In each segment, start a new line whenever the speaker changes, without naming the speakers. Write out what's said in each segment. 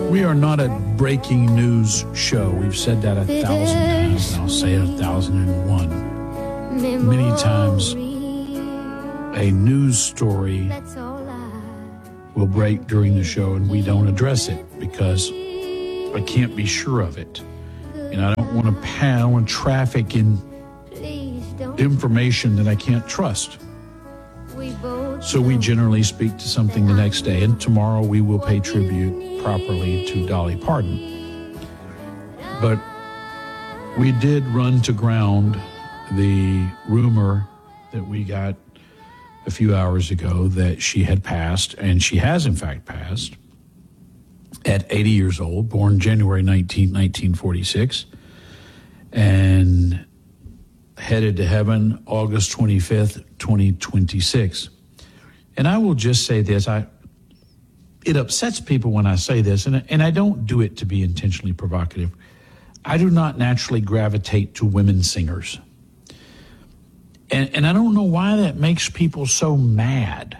We are not a breaking news show. We've said that 1,000 times, and I'll say it 1,001. Many times, a news story will break during the show, and we don't address it because I can't be sure of it. And I don't want to traffic in information that I can't trust. So we generally speak to something the next day, and tomorrow we will pay tribute properly to Dolly Parton. But we did run to ground the rumor that we got a few hours ago that she had passed, and she has in fact passed at 80 years old, born January 19, 1946, and headed to heaven August 25th, 2026. And I will just say this, it upsets people when I say this, and I don't do it to be intentionally provocative. I do not naturally gravitate to women singers. And I don't know why that makes people so mad.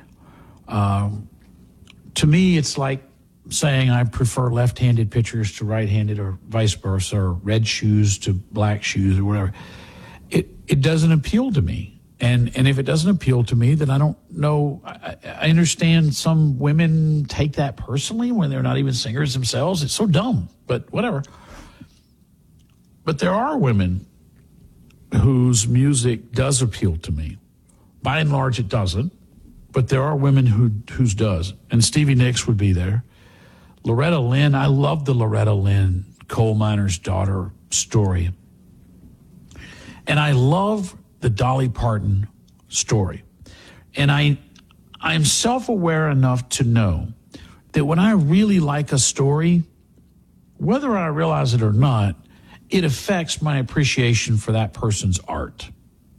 To me, it's like saying I prefer left-handed pitchers to right-handed or vice versa, or red shoes to black shoes or whatever. It doesn't appeal to me. And if it doesn't appeal to me, then I don't know. I understand some women take that personally when they're not even singers themselves. It's so dumb, but whatever. But there are women whose music does appeal to me. By and large, it doesn't, but there are women whose does. And Stevie Nicks would be there. Loretta Lynn, I love the Loretta Lynn, coal miner's daughter story. And I love the Dolly Parton story. And I'm self-aware enough to know that when I really like a story, whether I realize it or not, it affects my appreciation for that person's art.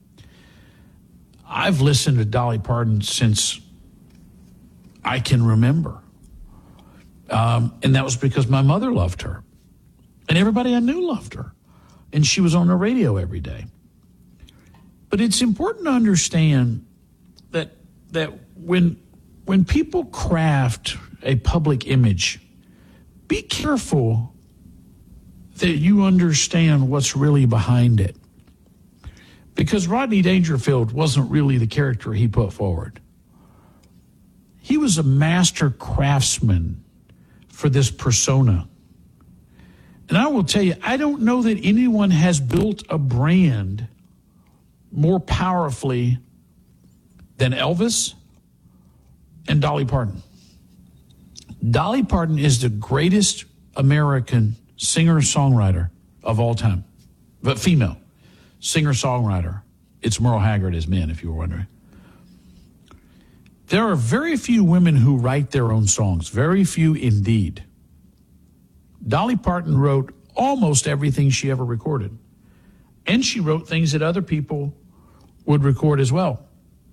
I've listened to Dolly Parton since I can remember. And that was because my mother loved her. And everybody I knew loved her. And she was on the radio every day. But it's important to understand that when people craft a public image, be careful that you understand what's really behind it. Because Rodney Dangerfield wasn't really the character he put forward. He was a master craftsman for this persona. And I will tell you, I don't know that anyone has built a brand more powerfully than Elvis and Dolly Parton. Dolly Parton is the greatest American singer-songwriter of all time, but female singer-songwriter. It's Merle Haggard as men, if you were wondering. There are very few women who write their own songs, very few indeed. Dolly Parton wrote almost everything she ever recorded, and she wrote things that other people would record as well.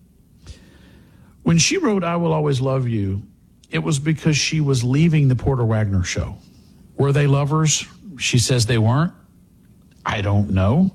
When she wrote I Will Always Love You, it was because she was leaving the Porter Wagoner show. Were they lovers? She says they weren't. I don't know.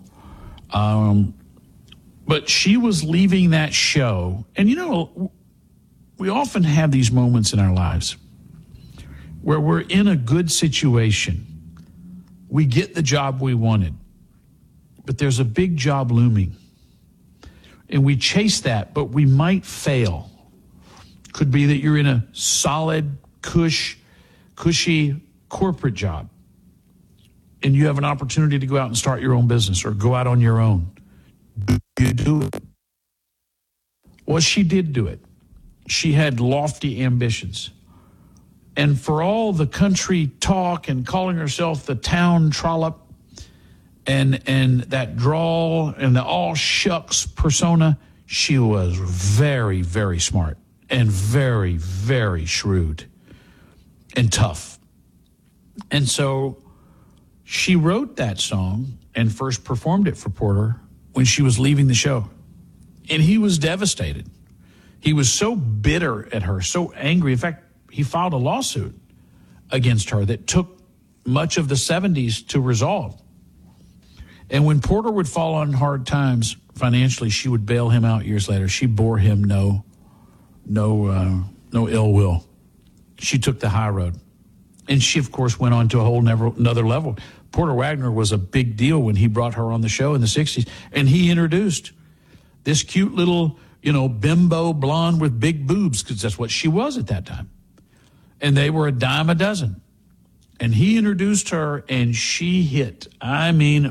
But she was leaving that show. And you know, we often have these moments in our lives where we're in a good situation. We get the job we wanted, but there's a big job looming. And we chase that, but we might fail. Could be that you're in a solid, cushy corporate job, and you have an opportunity to go out and start your own business or go out on your own. Do you do it? Well, she did do it. She had lofty ambitions. And for all the country talk and calling herself the town trollop and that drawl and the all shucks persona, she was very, very smart and very, very shrewd and tough. And so she wrote that song and first performed it for Porter when she was leaving the show. And he was devastated. He was so bitter at her, so angry. In fact, he filed a lawsuit against her that took much of the 70s to resolve. And when Porter would fall on hard times financially, she would bail him out years later. She bore him no ill will. She took the high road. And she, of course, went on to a whole another level. Porter Wagner was a big deal when he brought her on the show in the 60s. And he introduced this cute little, bimbo blonde with big boobs, because that's what she was at that time. And they were a dime a dozen. And he introduced her, and she hit. I mean,